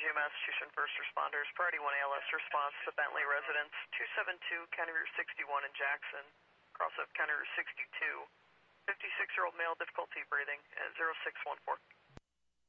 View, Massachusetts First Responders, Priority 1 ALS response to Bentley residence, 272 County Route 61 in Jackson, cross of County Route 62. 56-year-old male, difficulty breathing, at 0614.